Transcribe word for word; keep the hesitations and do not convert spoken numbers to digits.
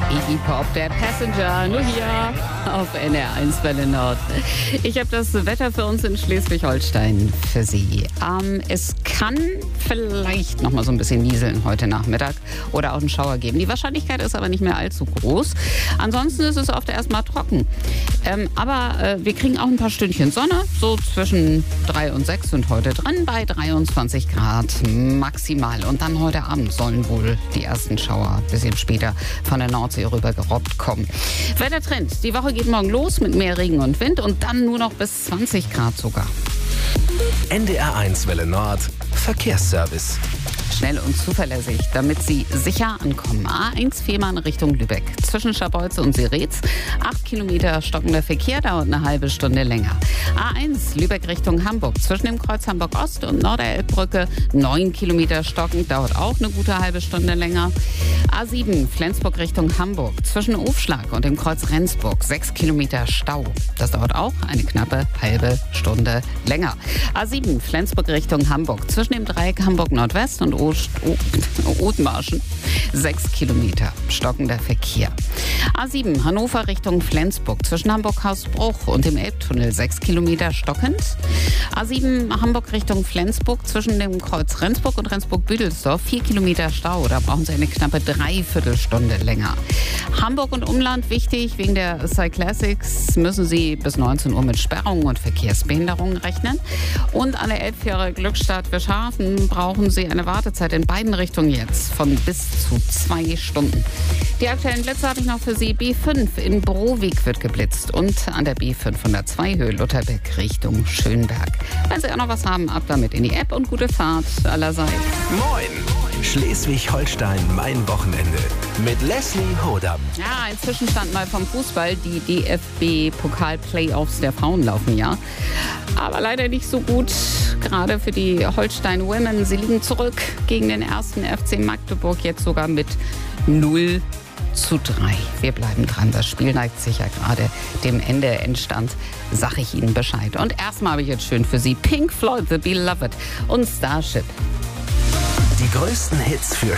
Iggy Pop, der Passenger, nur hier auf N R eins Welle Nord. Ich habe das Wetter für uns in Schleswig-Holstein für Sie. Ähm, es kann vielleicht noch mal so ein bisschen nieseln heute Nachmittag oder auch einen Schauer geben. Die Wahrscheinlichkeit ist aber nicht mehr allzu groß. Ansonsten ist es oft erstmal trocken. Ähm, aber äh, wir kriegen auch ein paar Stündchen Sonne, so zwischen drei und sechs sind heute drin, bei dreiundzwanzig Grad maximal. Und dann heute Abend sollen wohl die ersten Schauer ein bisschen später von der Nordsee rüber gerobbt kommen. Wettertrend. Die Woche geht morgen los mit mehr Regen und Wind und dann nur noch bis zwanzig Grad sogar. N D R eins Welle Nord Verkehrsservice. Schnell und zuverlässig, damit Sie sicher ankommen. A eins Fehmarn Richtung Lübeck. Zwischen Scharbeutze und Seretz. Acht Kilometer stockender Verkehr, dauert eine halbe Stunde länger. A eins Lübeck Richtung Hamburg. Zwischen dem Kreuz Hamburg Ost und Norderelbbrücke. Neun Kilometer stockend, dauert auch eine gute halbe Stunde länger. A sieben Flensburg Richtung Hamburg. Zwischen Ofschlag und dem Kreuz Rendsburg. Sechs Kilometer Stau. Das dauert auch eine knappe halbe Stunde länger. A sieben Flensburg Richtung Hamburg. Zwischen dem Dreieck Hamburg Nordwest und Othmarschen. Sechs Kilometer stockender Verkehr. A sieben Hannover Richtung Flensburg. Zwischen Hamburg-Hausbruch und dem Elbtunnel. Sechs Kilometer stockend. A sieben Hamburg Richtung Flensburg. Zwischen dem Kreuz Rendsburg und Rendsburg-Büdelsdorf. Vier Kilometer Stau. Da brauchen Sie eine knappe Dreiviertelstunde länger. Hamburg und Umland wichtig. Wegen der Cyclassics müssen Sie bis neunzehn Uhr mit Sperrungen und Verkehrsbehinderungen rechnen. Und an der Elbfähre Glückstadt-Fischhafen brauchen Sie eine Wartezeit in beiden Richtungen jetzt von bis zu zwei Stunden. Die aktuellen Blitze habe ich noch für Sie. B fünf in Browig wird geblitzt und an der B fünfhundertzwei Höhe Lutherbeck Richtung Schönberg. Wenn Sie auch noch was haben, ab damit in die App und gute Fahrt allerseits. Moin! Schleswig-Holstein, mein Wochenende. Mit Leslie Hodam. Ja, ein Zwischenstand mal vom Fußball. Die D F B-Pokal-Playoffs der Frauen laufen ja. Aber leider nicht so gut, gerade für die Holstein Women. Sie liegen zurück gegen den ersten F C Magdeburg, jetzt sogar mit null zu drei. Wir bleiben dran, das Spiel neigt sich ja gerade dem Ende. Endstand, sage ich Ihnen Bescheid. Und erstmal habe ich jetzt schön für Sie Pink Floyd, The Beloved und Starship. Die größten Hits für